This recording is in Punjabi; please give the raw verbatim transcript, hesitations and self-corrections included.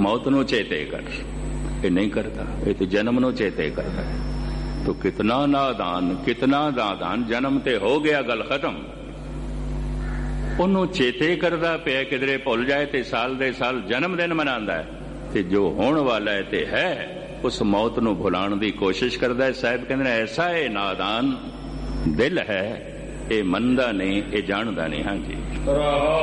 मौत नू चेते कर, ये नहीं करता, ये तो जन्म नू चेते करता है। तो कितना नादान, कितना नादान, जन्म ते हो गया, गल खत्म, ਉਹਨੂੰ ਚੇਤੇ ਕਰਦਾ ਪਿਆ ਕਿਧਰੇ ਭੁੱਲ ਜਾਏ ਤੇ ਸਾਲ ਦੇ ਸਾਲ ਜਨਮ ਦਿਨ ਮਨਾਉਂਦਾ ਹੈ, ਤੇ ਜੋ ਹੋਣ ਵਾਲਾ ਹੈ ਤੇ ਹੈ ਉਸ ਮੌਤ ਨੂੰ ਭੁਲਾਉਣ ਦੀ ਕੋਸ਼ਿਸ਼ ਕਰਦਾ ਹੈ। ਸਾਹਿਬ ਕਹਿੰਦੇ ਨੇ ਐਸਾ ਇਹ ਨਾਦਾਨ ਦਿਲ ਹੈ, ਇਹ ਮੰਨਦਾ ਨਹੀਂ, ਇਹ ਜਾਣਦਾ ਨਹੀਂ। ਹਾਂਜੀ।